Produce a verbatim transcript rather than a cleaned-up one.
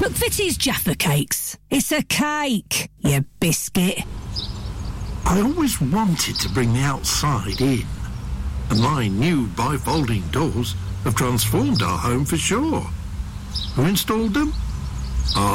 McVitie's Jaffa Cakes. It's a cake, you biscuit. I always wanted to bring the outside in. And my new bifolding doors have transformed our home for sure. Who installed them?